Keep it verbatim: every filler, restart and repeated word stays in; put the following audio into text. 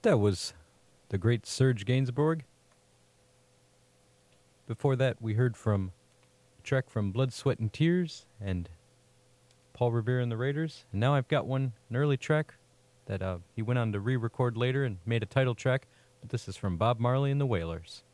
That was the great Serge Gainsbourg. Before that, we heard from a track from Blood, Sweat, and Tears and Paul Revere and the Raiders. And now I've got one, an early track that uh, he went on to re-record later and made a title track. But this is from Bob Marley and the Wailers.